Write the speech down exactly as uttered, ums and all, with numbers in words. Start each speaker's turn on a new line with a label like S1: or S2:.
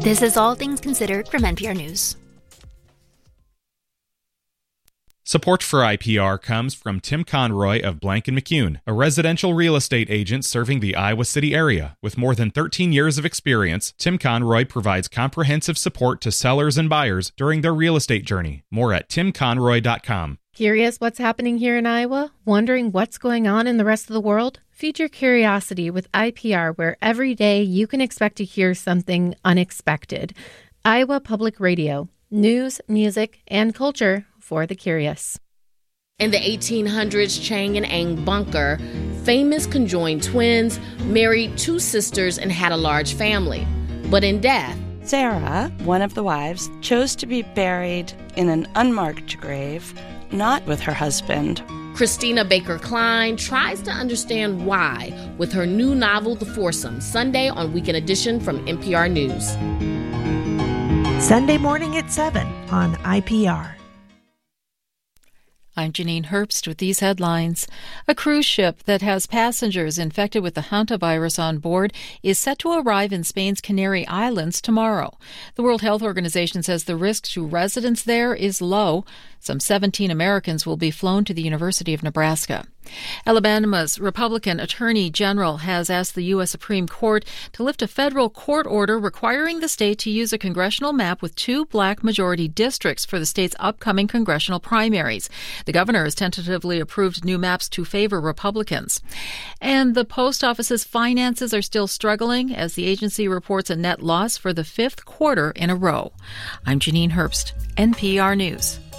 S1: This is All Things Considered from N P R News.
S2: Support for I P R comes from Tim Conroy of Blank and McCune, a residential real estate agent serving the Iowa City area. With more than thirteen years of experience, Tim Conroy provides comprehensive support to sellers and buyers during their real estate journey. More at tim conroy dot com.
S3: Curious what's happening here in Iowa? Wondering what's going on in the rest of the world? Feed your curiosity with I P R, where every day you can expect to hear something unexpected. Iowa Public Radio. News, music, and culture for the curious.
S4: In the eighteen hundreds, Chang and Ang Bunker, famous conjoined twins, married two sisters and had a large family. But in death,
S5: Sarah, one of the wives, chose to be buried in an unmarked grave, not with her husband.
S4: Christina Baker Klein tries to understand why with her new novel, The Foursome, Sunday on Weekend Edition from N P R News.
S6: Sunday morning at seven on I P R.
S7: I'm Janine Herbst with these headlines. A cruise ship that has passengers infected with the hantavirus on board is set to arrive in Spain's Canary Islands tomorrow. The World Health Organization says the risk to residents there is low. Some seventeen Americans will be flown to the University of Nebraska. Alabama's Republican Attorney General has asked the U S Supreme Court to lift a federal court order requiring the state to use a congressional map with two black majority districts for the state's upcoming congressional primaries. The governor has tentatively approved new maps to favor Republicans. And the post office's finances are still struggling as the agency reports a net loss for the fifth quarter in a row. I'm Janine Herbst, N P R News.